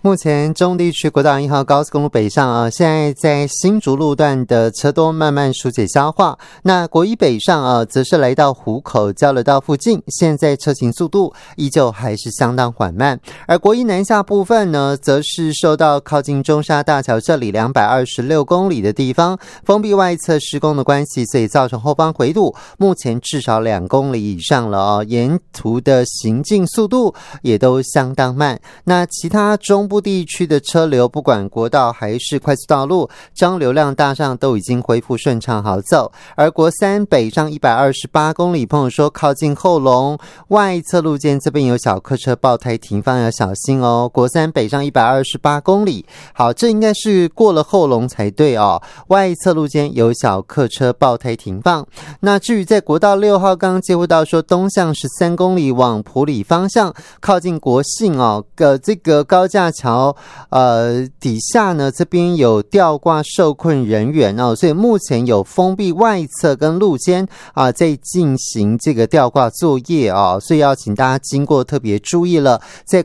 目前中地区国道1号高速公路北上现在在新竹路段的车多慢慢疏解消化。那国一北上则是来到湖口交流道附近，现在车行速度依旧还是相当缓慢。而国一南下部分呢，则是受到靠近中沙大桥这里226公里的地方封闭外侧施工的关系，所以造成后方回堵，目前至少2公里以上了沿途的行进速度也都相当慢。那其他中部地区的车流，不管国道还是快速道路，张流量大上都已经恢复顺畅好走。而国三北上128公里，朋友说靠近后龙外侧路肩这边有小客车爆胎停放，要小心哦。国三北上128公里，好，这应该是过了后龙才对外侧路肩有小客车爆胎停放。那至于在国道6号刚刚接获到说东向13公里往埔里方向，靠近国信这个高架桥底下呢，这边有吊挂受困人员所以目前有封闭外侧跟路肩在进行这个吊挂作业所以要请大家经过特别注意了。在